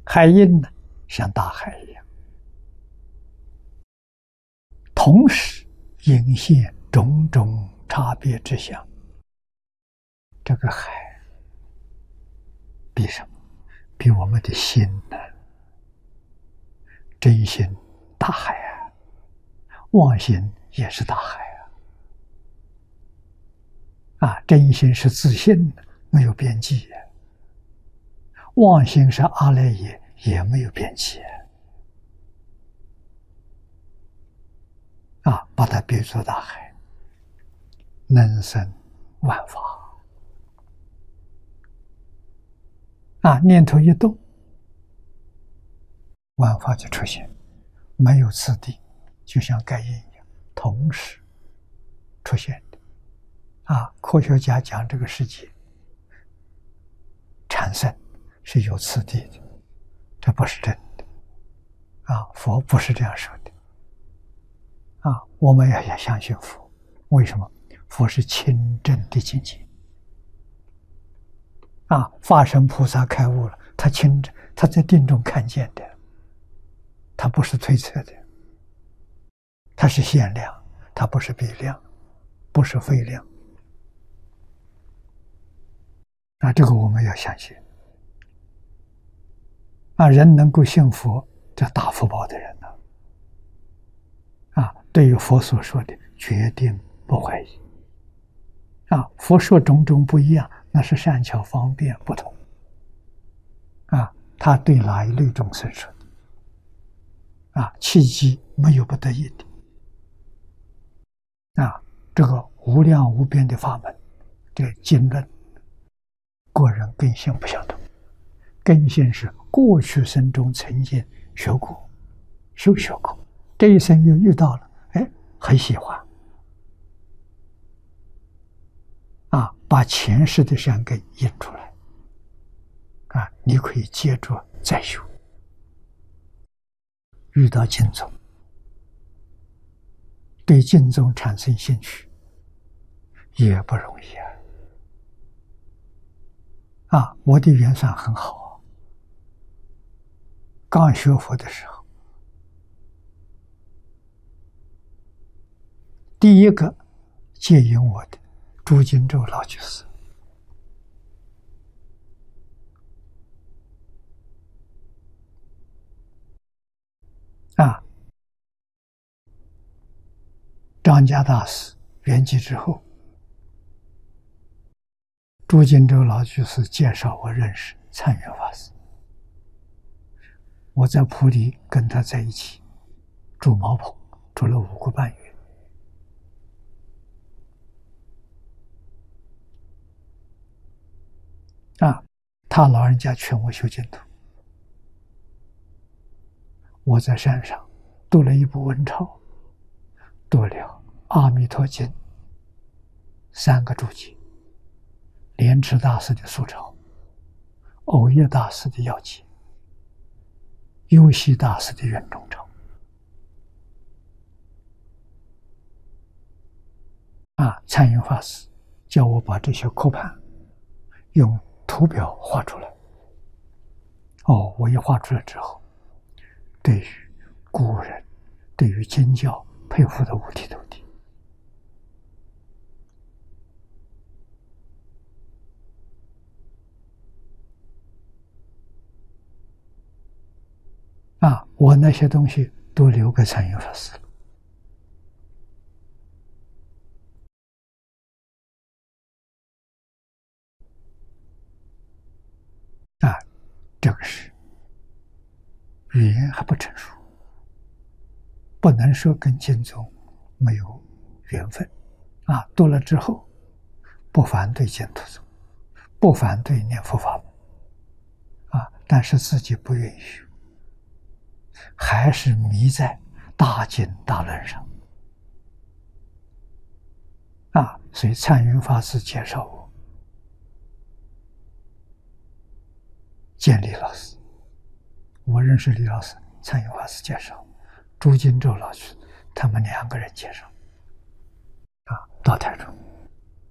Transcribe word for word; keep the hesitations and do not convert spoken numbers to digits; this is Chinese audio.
海印呢，像大海一样，同时隐现种种差别之相。这个海比什么？比我们的心呢？真心大海啊，妄心也是大海啊。啊，真心是自信的，没有边际；妄心是阿赖耶，也没有边际。啊，把它比作大海，能生万法。啊，念头一动，万法就出现，没有次第，就像盖印一样，同时出现的。啊，科学家讲这个世界产生是有次第的，这不是真的。啊，佛不是这样说的。啊，我们也要相信佛，为什么？佛是清正的境界。啊，法身菩萨开悟了，他清正，他在定中看见的，他不是推测的，他是限量，他不是比量，不是非量。啊，这个我们要相信。啊，人能够信佛，这大福报的人呢，啊，对于佛所说的决定不怀疑。啊，佛说种种不一样，那是善巧方便不同。啊，他对哪一类众生说的？啊，契机没有不得已的。啊，这个无量无边的法门，这个经论，个人根性不相同。根性是过去生中曾经学过、修学过，这一生又遇到了，哎，很喜欢。啊，把前世的善根引出来，啊，你可以接着再修。遇到经宗，对经宗产生兴趣，也不容易啊。啊，我的缘算很好啊。刚学佛的时候，第一个接引我的朱金洲老居士。啊，张家大师圆寂之后，朱金洲老居士介绍我认识参圆法师。我在普里跟他在一起住茅棚，住了五个半月。啊，他老人家劝我修净土。我在山上读了一部文钞，读了《阿弥陀经》三个注解，莲池大师的素钞，藕叶大师的要解，幽西大师的圆中钞。啊，参云法师叫我把这些刻盘用图表画出来。哦，我一画出来之后，对于古人，对于经教佩服的五体投地。啊，我那些东西都留给参云法师了。啊，这个是语言还不成熟，不能说跟经宗没有缘分。啊，读了之后，不反对净土宗，不反对念佛法门，啊，但是自己不愿意修，还是迷在大经大论上。啊，所以参云法师介绍我见李老师，我认识李老师，参云法师介绍，朱金洲老师，他们两个人介绍，啊，到台中。